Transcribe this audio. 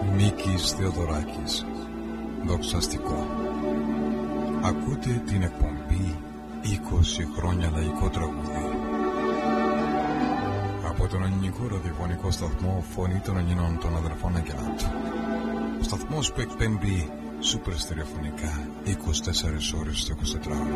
Μίκης Θεοδωράκης, δοξαστικό. Ακούτε την εκπομπή 20 χρόνια λαϊκό τραγούδι από τον ελληνικό ραδιοφωνικό σταθμό Φωνή των Ελληνών των Αδερφών Αγγελάτου. Ο σταθμός που εκπέμπει σούπερ στερεοφωνικά 24 ώρες το 24ωρο.